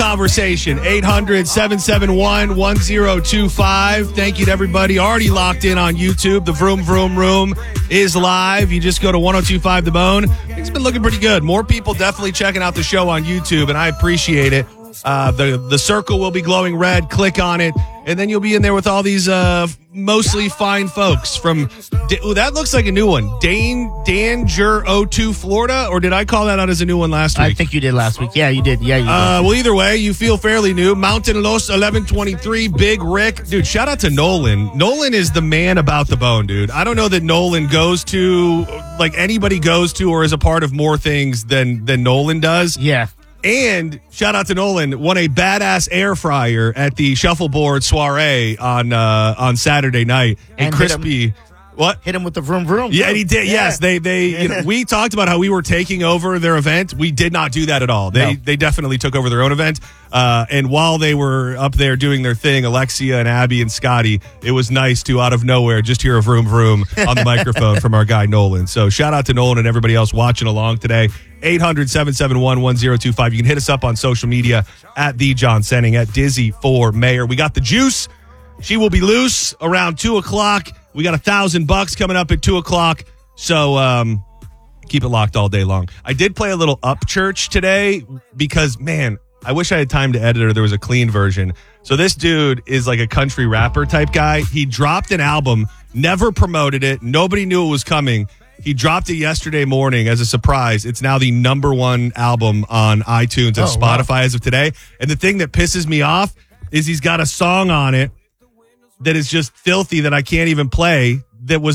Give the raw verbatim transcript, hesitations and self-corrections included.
Conversation, eight hundred, seven seven one, one zero two five. Thank you to everybody already locked in on YouTube. The Vroom Vroom Room is live. You just go to ten twenty-five The Bone. It's been looking pretty good. More people definitely checking out the show on YouTube, and I appreciate it. Uh, the, the circle will be glowing red. Click on it, and then you'll be in there with all these uh, mostly fine folks from, ooh, that looks like a new one. Dane, Danger oh two, Florida, or did I call that out as a new one last week? I think you did last week. Yeah, you did. Yeah, you did. Uh, well, either way, you feel fairly new. Mountain Los eleven twenty-three, Big Rick. Dude, shout out to Nolan. Nolan is the man about the bone, dude. I don't know that Nolan goes to, like anybody goes to or is a part of more things than, than Nolan does. Yeah. And shout out to Nolan, won a badass air fryer at the Shuffleboard soiree on uh, on Saturday night. And, And hit crispy. What? Hit him with the vroom vroom. Yeah, and he did. Yeah. Yes, they they. You know, we talked about how we were taking over their event. We did not do that at all. They No. they definitely took over their own event. Uh, and while they were up there doing their thing, Alexia and Abby and Scotty, it was nice to out of nowhere just hear a vroom vroom on the microphone from our guy Nolan. So shout out to Nolan and everybody else watching along today. eight hundred, seven seven one, one zero two five. You can hit us up on social media at the John Senning, at Dizzy for Mayor. We got the juice. She will be loose around two o'clock. We got a thousand bucks coming up at two o'clock. So um, keep it locked all day long. I did play a little Upchurch today because, man, I wish I had time to edit or there was a clean version. So this dude is like a country rapper type guy. He dropped an album, never promoted it. Nobody knew it was coming. He dropped it yesterday morning as a surprise. It's now the number one album on iTunes and Oh, Spotify wow. as of today. And the thing that pisses me off is he's got a song on it that is just filthy that I can't even play that was